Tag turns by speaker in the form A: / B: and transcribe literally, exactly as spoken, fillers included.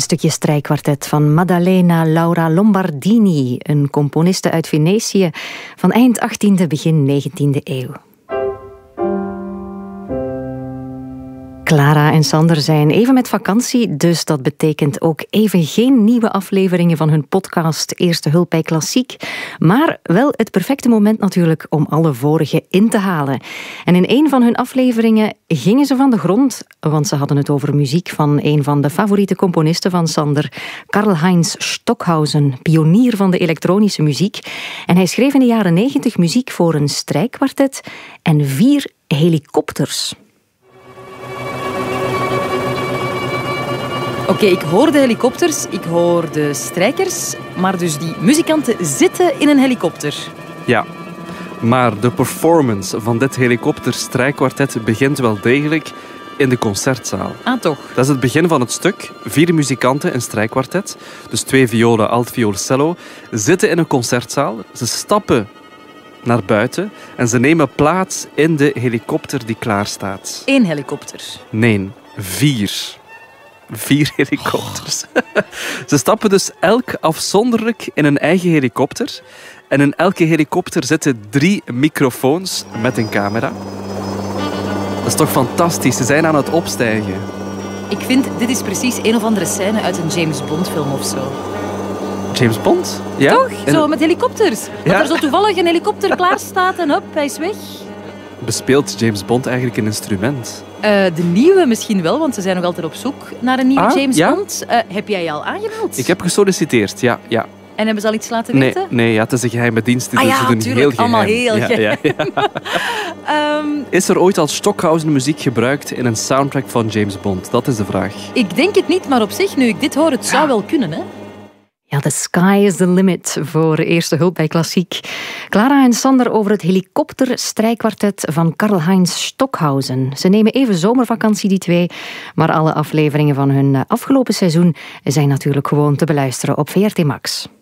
A: stukje strijkkwartet van Maddalena Laura Lombardini, een componiste uit Venetië van eind achttiende, begin negentiende eeuw. Clara en Sander zijn even met vakantie, dus dat betekent ook even geen nieuwe afleveringen van hun podcast Eerste Hulp bij Klassiek, maar wel het perfecte moment natuurlijk om alle vorige in te halen. En in een van hun afleveringen gingen ze van de grond, want ze hadden het over muziek van een van de favoriete componisten van Sander, Karlheinz Stockhausen, pionier van de elektronische muziek. En hij schreef in de jaren negentig muziek voor een strijkkwartet en vier helikopters.
B: Oké, okay, ik hoor de helikopters, ik hoor de strijkers, maar dus die muzikanten zitten in een helikopter.
C: Ja, maar de performance van dit helikopterstrijkkwartet begint wel degelijk in de concertzaal.
B: Ah, toch?
C: Dat is het begin van het stuk. Vier muzikanten, een strijkkwartet, dus twee violen, altviool, cello, zitten in een concertzaal. Ze stappen naar buiten en ze nemen plaats in de helikopter die klaar staat.
B: Eén helikopter?
C: Nee, vier. Vier helikopters. Oh. Ze stappen dus elk afzonderlijk in een eigen helikopter. En in elke helikopter zitten drie microfoons met een camera. Dat is toch fantastisch? Ze zijn aan het opstijgen.
B: Ik vind, dit is precies een of andere scène uit een James Bond film of zo.
C: James Bond? Ja?
B: Toch? Zo, met helikopters. Dat
C: ja?
B: er zo toevallig een helikopter klaar staat en hop, hij is weg.
C: Bespeelt James Bond eigenlijk een instrument?
B: Uh, de nieuwe misschien wel, want ze zijn nog altijd op zoek naar een nieuwe
C: ah,
B: James
C: ja?
B: Bond. Uh, heb jij je al aangemeld?
C: Ik heb gesolliciteerd, ja. ja.
B: En hebben ze al iets laten weten?
C: Nee, nee ja, het is een geheime dienst. Dus
B: ah, ja,
C: ze doen
B: tuurlijk,
C: heel geheim.
B: allemaal heel
C: ja,
B: geheim.
C: Ja, ja. um, is er ooit al Stockhausen muziek gebruikt in een soundtrack van James Bond? Dat is de vraag.
B: Ik denk het niet, maar op zich, nu ik dit hoor, het zou wel kunnen, hè?
A: Ja, the sky is the limit voor Eerste Hulp bij Klassiek. Clara en Sander over het helikopterstrijkkwartet van Karlheinz Stockhausen. Ze nemen even zomervakantie, die twee. Maar alle afleveringen van hun afgelopen seizoen zijn natuurlijk gewoon te beluisteren op V R T Max.